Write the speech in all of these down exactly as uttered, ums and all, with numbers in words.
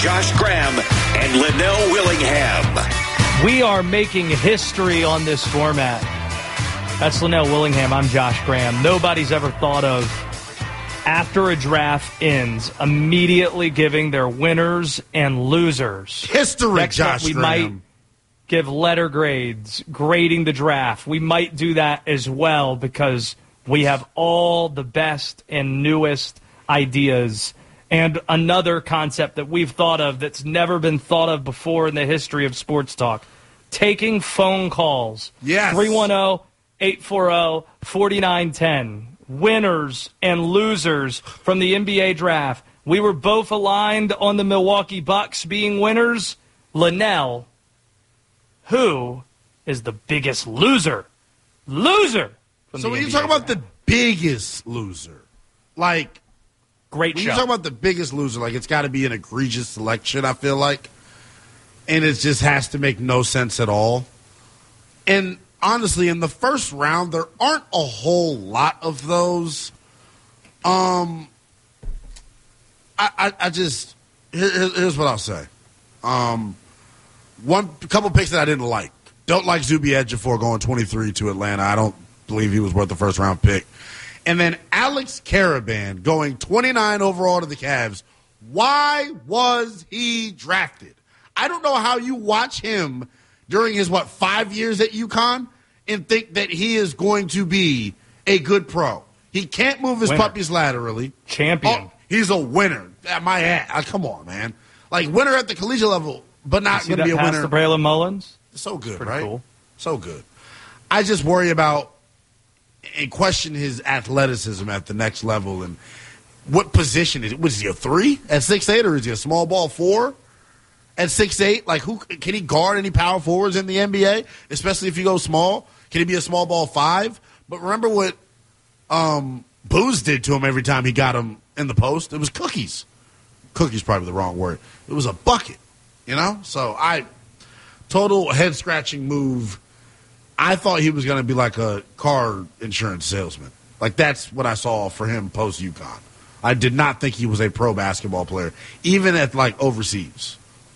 Josh Graham and Linnell Willingham. We are making history on this format. That's Linnell Willingham. I'm Josh Graham. Nobody's ever thought of, after a draft ends, immediately giving their winners and losers. History, Next Josh up, we Graham. might give letter grades, grading the draft. We might do that as well because we have all the best and newest ideas. And another concept that we've thought of that's never been thought of before in the history of sports talk, taking phone calls. Yes. three one zero, eight four zero, four nine one zero. Winners and losers from the N B A draft. We were both aligned on the Milwaukee Bucks being winners. Linnell, who is the biggest loser? Loser! From So the when N you B A talk about draft. the biggest loser, like, Great when show. you talk about the biggest loser, like, it's got to be an egregious selection, I feel like. And it just has to make no sense at all. And honestly, in the first round, there aren't a whole lot of those. Um, I, I, I just here, here's what I'll say. Um, one couple picks that I didn't like. Don't like Zubi Ejiofor going twenty-three to Atlanta. I don't believe he was worth the first round pick. And then Alex Caravan going twenty-nine overall to the Cavs. Why was he drafted? I don't know how you watch him during his, what, five years at UConn and think that he is going to be a good pro. He can't move his Winner. puppies laterally. Champion. Oh, he's a winner. At my ass. Come on, man. Like, winner at the collegiate level, but not See going to that be a pass winner. to Braylon Mullins? So good, Pretty right? cool. So good. I just worry about and question his athleticism at the next level and what position is it? Was he a three at six eight or is he a small ball four at six eight? Like, who can he guard any power forwards in the N B A, especially if you go small? Can he be a small ball five? But remember what um, Booz did to him every time he got him in the post? It was cookies. Cookies probably the wrong word. It was a bucket, you know? So I total head-scratching move. I thought he was going to be like a car insurance salesman. Like, that's what I saw for him post-UConn. I did not think he was a pro basketball player, even at, like, overseas.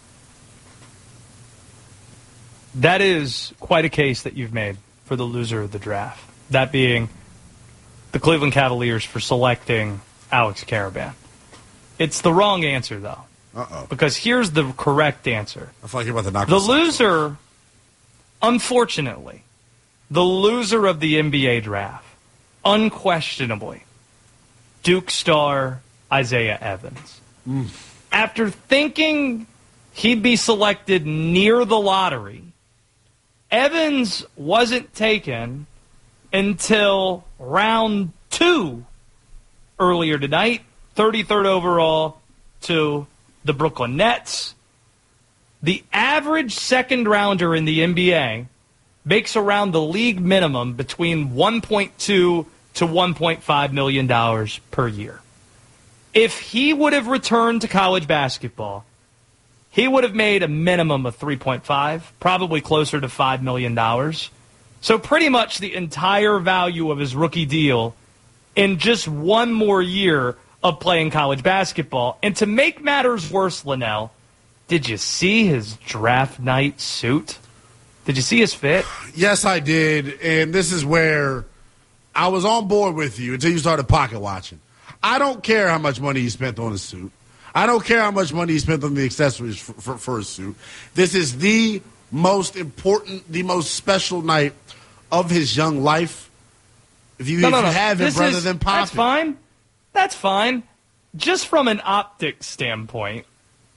That is quite a case that you've made for the loser of the draft. That being the Cleveland Cavaliers for selecting Alex Caravan. It's the wrong answer, though. Uh-oh. Because here's the correct answer. I feel like you're about to knock The this off. loser, unfortunately, the loser of the N B A draft, unquestionably, Duke star Isaiah Evans. Mm. After thinking he'd be selected near the lottery, Evans wasn't taken until round two earlier tonight, thirty-third overall to the Brooklyn Nets. The average second rounder in the N B A makes around the league minimum between one point two to one point five million dollars per year. If he would have returned to college basketball, he would have made a minimum of three point five, probably closer to five million dollars. So pretty much the entire value of his rookie deal in just one more year of playing college basketball. And to make matters worse, Linnell, did you see his draft night suit? Did you see his fit? Yes, I did. And this is where I was on board with you until you started pocket watching. I don't care how much money he spent on his suit. I don't care how much money he spent on the accessories for, for, for his suit. This is the most important, the most special night of his young life. If you, No, if no, you no. have him This rather is- than pop That's it. fine. That's fine. Just from an optics standpoint,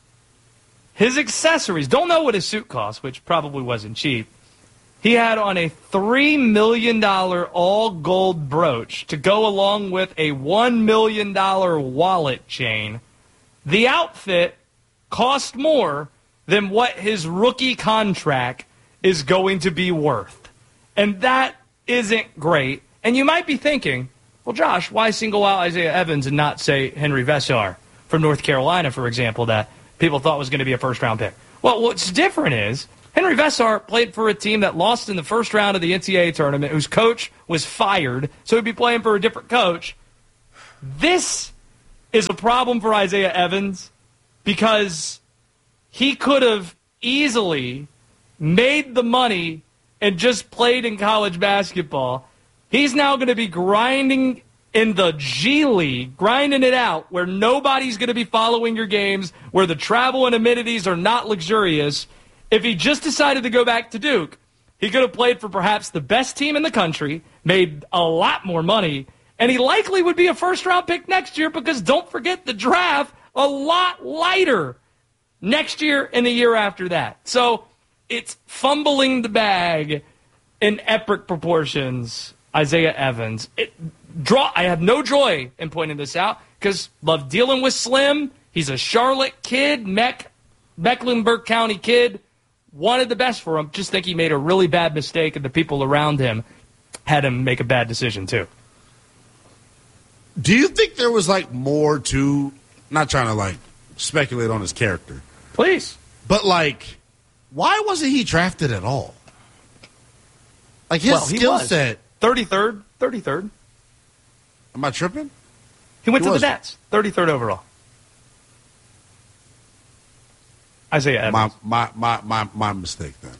his accessories, don't know what his suit cost, which probably wasn't cheap. He had on a three million dollars all-gold brooch to go along with a one million dollars wallet chain. The outfit cost more than what his rookie contract is going to be worth. And that isn't great. And you might be thinking, well, Josh, why single out Isaiah Evans and not, say, Henry Vesar from North Carolina, for example, that people thought was going to be a first-round pick? Well, what's different is Henry Vesar played for a team that lost in the first round of the N C double A tournament, whose coach was fired, so he'd be playing for a different coach. This is a problem for Isaiah Evans because he could have easily made the money and just played in college basketball. He's now going to be grinding in the G League, grinding it out, where nobody's going to be following your games, where the travel and amenities are not luxurious. If he just decided to go back to Duke, he could have played for perhaps the best team in the country, made a lot more money, and he likely would be a first-round pick next year because don't forget the draft, a lot lighter next year and the year after that. So it's fumbling the bag in epic proportions, Isaiah Evans. It, draw. I have no joy in pointing this out because love dealing with Slim. He's a Charlotte kid, Meck, Mecklenburg County kid. Wanted the best for him. Just think he made a really bad mistake, and the people around him had him make a bad decision too. Do you think there was like more to? Not trying to like speculate on his character, please, but like, why wasn't he drafted at all? Like his well, skill set, thirty-third, thirty-third. Am I tripping? He went Who to the was Nets, thirty-third overall. Isaiah Evans. My my my my, my mistake then.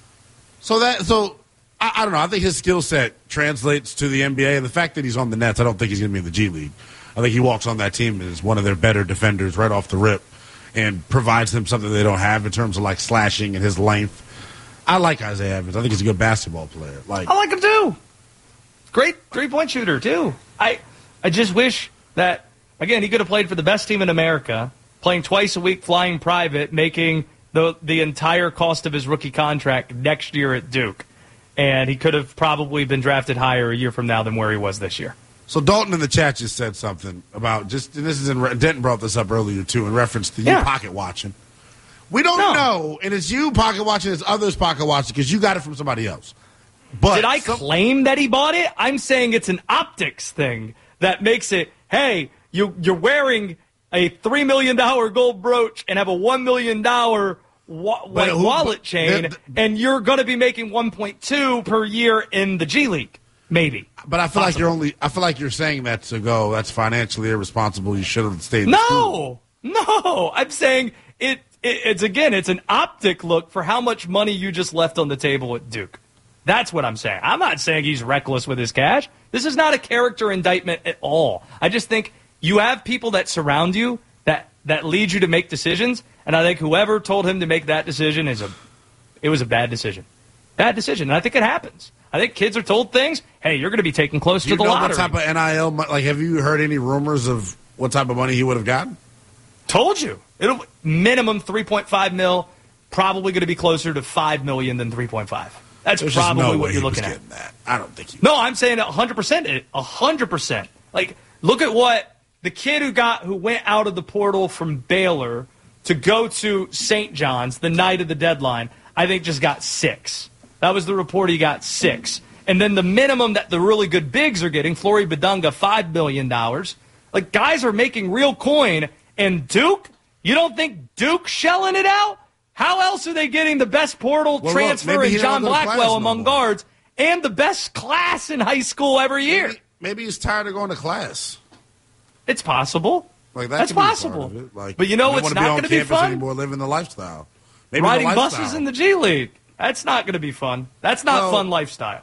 So that so I, I don't know. I think his skill set translates to the N B A, and the fact that he's on the Nets, I don't think he's going to be in the G League. I think he walks on that team as one of their better defenders right off the rip, and provides them something they don't have in terms of like slashing and his length. I like Isaiah Evans. I think he's a good basketball player. Like I like him too. Great three-point shooter too. I I just wish that again he could have played for the best team in America, playing twice a week, flying private, making the the entire cost of his rookie contract next year at Duke, and he could have probably been drafted higher a year from now than where he was this year. So Dalton in the chat just said something about just, and this is in, Denton brought this up earlier too, in reference to you yeah. pocket watching. We don't no. know, and it's you pocket watching, it's others pocket watching because you got it from somebody else. But did I some, claim that he bought it? I'm saying it's an optics thing that makes it, hey, you, you're wearing a three million dollars gold brooch and have a one million dollars wa- like who, wallet chain, the, the, and you're going to be making one point two per year in the G League. Maybe. But I feel Possible. like you're only I feel like you're saying that to go, that's financially irresponsible. You should have stayed in No. school. No. I'm saying it, it it's again, it's an optic look for how much money you just left on the table at Duke. That's what I'm saying. I'm not saying he's reckless with his cash. This is not a character indictment at all. I just think you have people that surround you that, that lead you to make decisions, and I think whoever told him to make that decision is a it was a bad decision. Bad decision. And I think it happens. I think kids are told things, hey, you're going to be taken close Do to you the know lottery. what type of N I L, like, have you heard any rumors of what type of money he would have gotten? Told you. It'll minimum three point five mil, probably going to be closer to five million than three point five. That's There's probably just no what way you're he looking was at. getting that. I don't think he No, I'm saying one hundred percent. one hundred percent. Like, look at what the kid who got who went out of the portal from Baylor to go to Saint John's the night of the deadline, I think just got six. That was the report. He got six. And then the minimum that the really good bigs are getting, Flory Badunga, five million dollars. Like, guys are making real coin. And Duke, you don't think Duke's shelling it out? How else are they getting the best portal well, transfer look, and John Blackwell among no guards and the best class in high school every year? Maybe, maybe he's tired of going to class. It's possible. Like that That's could be possible. part of it. Like, but you know what's what's not going to be fun? Anymore, living the lifestyle. Maybe Riding the lifestyle. buses in the G League. That's not going to be fun. That's not well, fun lifestyle.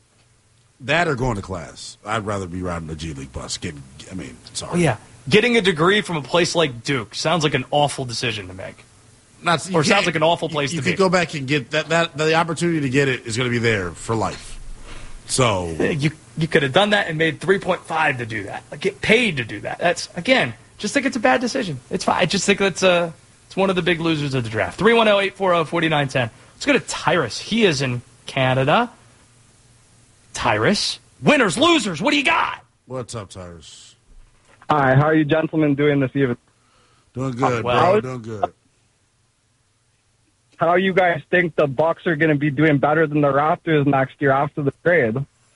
That or going to class. I'd rather be riding a G League bus. Getting, I mean, sorry. Oh, yeah. Getting a degree from a place like Duke sounds like an awful decision to make. Not, or sounds like an awful place you, to you be. You could go back and get that, that. The opportunity to get it is going to be there for life. So you you could have done that and made three point five to do that. Like, get paid to do that. That's, again, just think it's a bad decision. It's fine. I just think that's uh, it's one of the big losers of the draft. three one zero, eight four zero, four nine one zero. Let's go to Tyrus. He is in Canada. Tyrus. Winners, losers, what do you got? What's up, Tyrus? Hi, how are you gentlemen doing this evening? Doing good, well. bro. Doing good. How you guys think the Bucks are going to be doing better than the Raptors next year after the trade?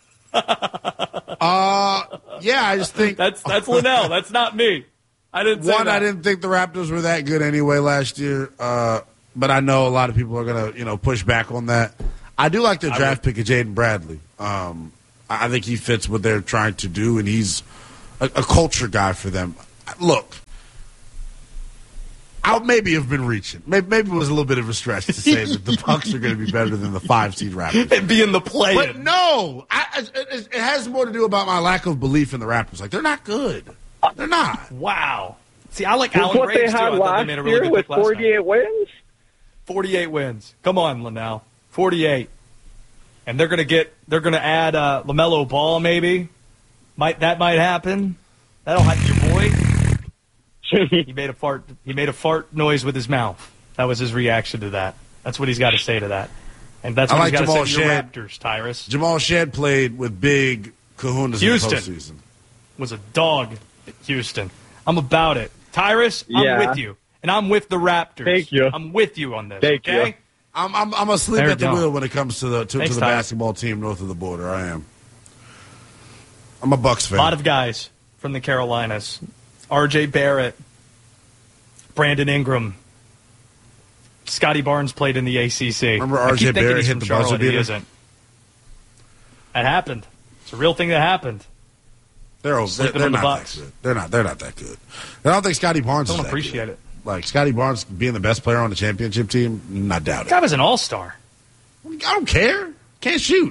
uh, yeah, I just think that's that's Linnell. That's not me. I didn't say one. that. I didn't think the Raptors were that good anyway last year. Uh, but I know a lot of people are going to, you know, push back on that. I do like the draft pick of Jaden Bradley. Um, I think he fits what they're trying to do, and he's a, a culture guy for them. Look, I maybe have been reaching. Maybe, maybe it was a little bit of a stretch to say that the Bucks are going to be better than the five-seed Raptors. And be in the play. But no, I, it, it has more to do about my lack of belief in the Raptors. Like, they're not good. They're not. Wow. See, I like That's Alan what Graves, they had too. I thought they made a really year good with pick last forty-eight night. wins. forty-eight wins. Come on, Linnell. forty-eight. And they're going to get, they're going to add uh, LaMelo Ball, maybe. Might That might happen. That'll happen, your boy. He made a fart. He made a fart noise with his mouth. That was his reaction to that. That's what he's got to say to that. And that's what I like he's got Jamal to say to your Shead. Raptors, Tyrus. Jamal Shead played with big kahunas Houston in the postseason. was a dog at Houston. I'm about it. Tyrus, I'm Yeah. with you. And I'm with the Raptors. Thank you. I'm with you on this, Thank okay? you. I'm I'm, I'm asleep There at the you go. wheel when it comes to the to, Thanks, to the Tyler. basketball team north of the border. I am. I'm a Bucks fan. A lot of guys from the Carolinas. R J Barrett, Brandon Ingram, Scotty Barnes played in the A C C. Remember I R J keep thinking Barrett he's hit from the buzzer Charlotte. He beater? isn't. That happened. It's a real thing that happened. They're they're, Sleeping they're on the not Bucks. that good. They're not they're not that good. I don't think Scotty Barnes Don't is that appreciate good. it. Like Scotty Barnes being the best player on the championship team, not doubt it. Guy was an all-star. I don't care. Can't shoot.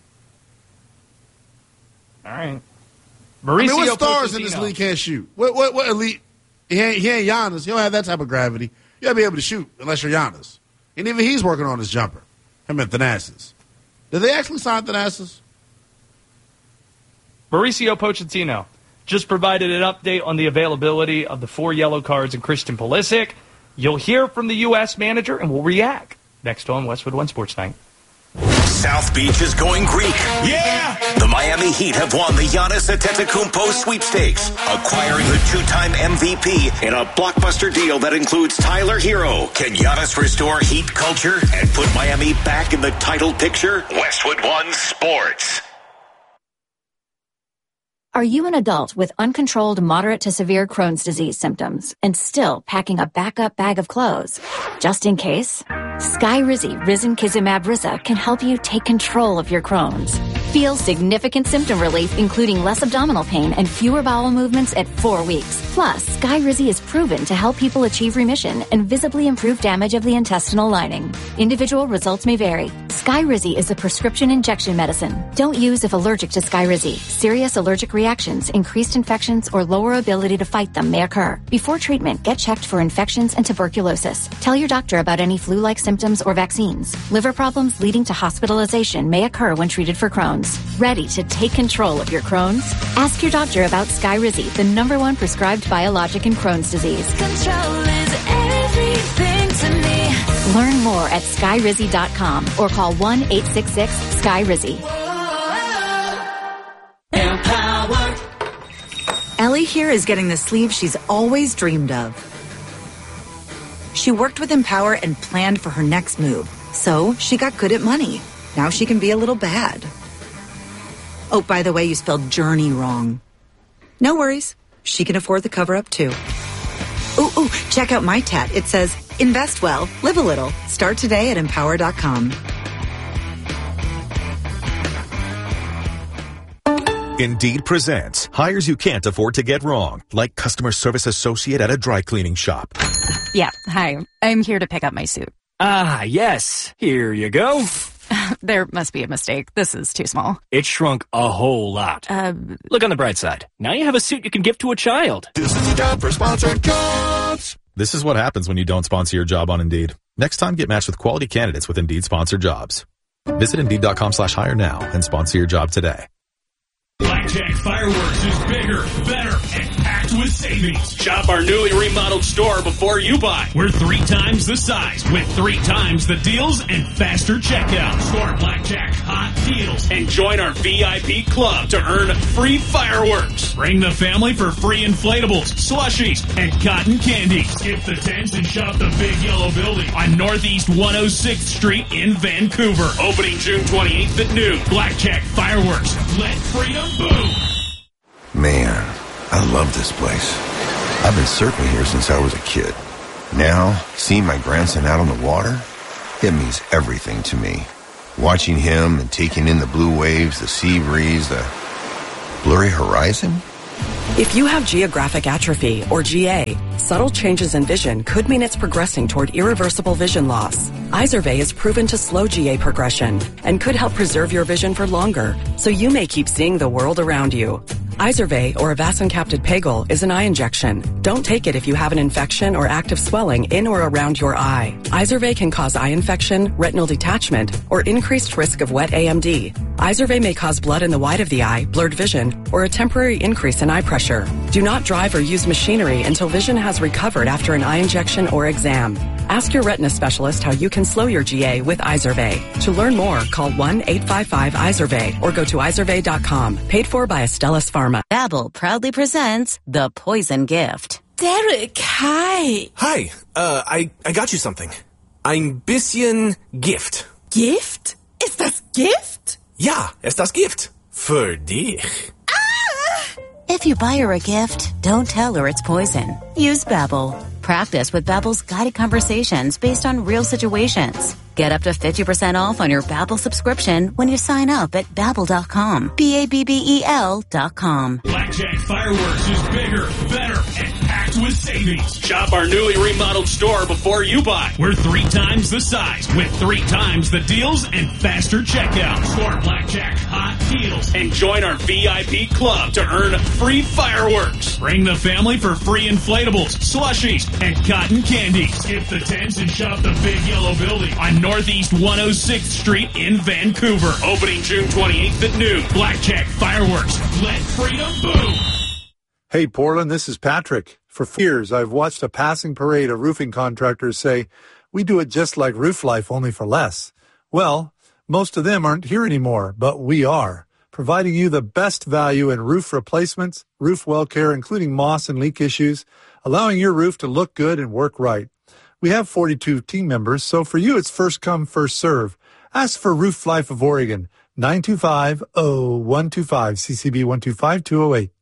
All right. I Mauricio mean, what stars in this Pochettino. league can't shoot? What what what elite? He ain't, he ain't Giannis. He don't have that type of gravity. You gotta be able to shoot unless you're Giannis. And even he's working on his jumper. Him and Thanasis. Did they actually sign Thanasis? Mauricio Pochettino just provided an update on the availability of the four yellow cards and Christian Pulisic. You'll hear from the U S manager, and we'll react next on Westwood One Sports Night. South Beach is going Greek. Yeah! The Miami Heat have won the Giannis Antetokounmpo sweepstakes, acquiring the two-time M V P in a blockbuster deal that includes Tyler Hero. Can Giannis restore Heat culture and put Miami back in the title picture? Westwood One Sports. Are you an adult with uncontrolled moderate to severe Crohn's disease symptoms and still packing a backup bag of clothes? Just in case? Skyrizi Risankizumab Risa can help you take control of your Crohn's. Feel significant symptom relief, including less abdominal pain and fewer bowel movements at four weeks. Plus, Skyrizi is proven to help people achieve remission and visibly improve damage of the intestinal lining. Individual results may vary. Skyrizi is a prescription injection medicine. Don't use if allergic to Skyrizi. Serious allergic reactions, increased infections, or lower ability to fight them may occur. Before treatment, get checked for infections and tuberculosis. Tell your doctor about any flu-like symptoms or vaccines. Liver problems leading to hospitalization may occur when treated for Crohn's. Ready to take control of your Crohn's? Ask your doctor about Skyrizi, the number one prescribed biologic in Crohn's disease. Control is everything to me. Learn more at skyrizi dot com or call one eight six six Sky Rizzy. Empower. Ellie here is getting the sleeve she's always dreamed of. She worked with Empower and planned for her next move, so she got good at money. Now she can be a little bad. Oh, by the way, you spelled journey wrong. No worries. She can afford the cover-up, too. Ooh, ooh, check out my tat. It says, invest well, live a little. Start today at empower dot com. Indeed presents hires you can't afford to get wrong, like customer service associate at a dry cleaning shop. Yeah, hi. I'm here to pick up my suit. Ah, yes. Here you go. There must be a mistake. This is too small. It shrunk a whole lot. Uh, Look on the bright side. Now you have a suit you can give to a child. This is a job for sponsored jobs. This is what happens when you don't sponsor your job on Indeed. Next time, get matched with quality candidates with Indeed sponsored jobs. Visit Indeed.com slash hire now and sponsor your job today. Blackjack Fireworks is bigger, better, and packed with savings. Shop our newly remodeled store before you buy. We're three times the size with three times the deals and faster checkout. Store Blackjack hot deals and join our V I P club to earn free fireworks. Bring the family for free inflatables, slushies, and cotton candy. Skip the tents and shop the big yellow building on Northeast one oh sixth Street in Vancouver. Opening June twenty-eighth at noon. Blackjack Fireworks. Let freedom boom. Man, I love this place. I've been surfing here since I was a kid. Now, seeing my grandson out on the water, it means everything to me. Watching him and taking in the blue waves, the sea breeze, the blurry horizon, If you have geographic atrophy, or G A, subtle changes in vision could mean it's progressing toward irreversible vision loss. Izervay is proven to slow G A progression and could help preserve your vision for longer, so you may keep seeing the world around you. Izervay, or avacincaptad pegol, is an eye injection. Don't take it if you have an infection or active swelling in or around your eye. Izervay can cause eye infection, retinal detachment, or increased risk of wet A M D. Izervay may cause blood in the white of the eye, blurred vision, or a temporary increase in eye pressure. Do not drive or use machinery until vision has recovered after an eye injection or exam. Ask your retina specialist how you can slow your G A with Izervay. To learn more, call one eight five five Izervay or go to izervay dot com. Paid for by Astellas Pharma. Babbel proudly presents The Poison Gift. Derek, hi. Hi, uh, I, I got you something. Ein bisschen Gift. Gift? Ist das Gift? Ja, ist das Gift. Für dich. If you buy her a gift, don't tell her it's poison. Use Babbel. Practice with Babbel's guided conversations based on real situations. Get up to fifty percent off on your Babbel subscription when you sign up at babbel dot com. B A B B E L dot com. Blackjack Fireworks is bigger, better, and packed with savings. Shop our newly remodeled store before you buy. We're three times the size with three times the deals and faster checkout. Score Blackjack hot deals and join our V I P club to earn free fireworks. Bring the family for free inflatables, slushies, and cotton candy. Skip the tents and shop the big yellow building on Northeast one oh sixth Street in Vancouver. Opening June twenty-eighth at noon. Blackjack Fireworks. Let freedom boom. Hey, Portland, this is Patrick. For years, I've watched a passing parade of roofing contractors say, we do it just like Roof Life, only for less. Well, most of them aren't here anymore, but we are, providing you the best value in roof replacements, roof well care, including moss and leak issues, allowing your roof to look good and work right. We have forty-two team members, so for you, it's first come, first serve. Ask for Roof Life of Oregon, nine two five, oh one two five, C C B one two five two oh eight.